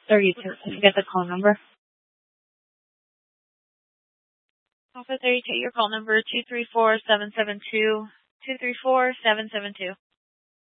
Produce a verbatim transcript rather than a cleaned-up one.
thirty-two. Can you get the call number? Alpha thirty-two, your call number two three four seven seven two, two three four seven seven two.